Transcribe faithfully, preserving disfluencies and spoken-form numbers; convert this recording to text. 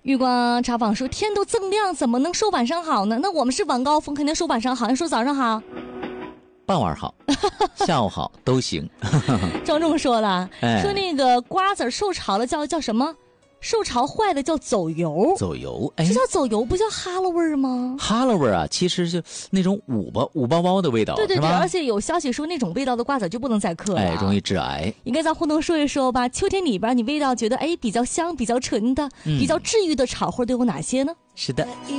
月光茶坊说天都锃亮，怎么能说晚上好呢？那我们是晚高峰，肯定说晚上好，要说早上好。 傍晚好，下午好都行。 庄重说了， 哎、 说那个瓜子受潮了叫叫什么？受潮坏的叫走油。 走油，哎， 这叫走油，不叫哈喇味儿吗？ 哈喇味儿啊，其实就那种五包五包包的味道， 对对对， 是吧？ 而且有消息说那种味道的瓜子就不能再嗑了， 哎，容易致癌。 应该咱互动说一说吧。秋天里边，你味道觉得哎比较香、比较纯的、 嗯、 比较治愈的炒货都有哪些呢？ 是的。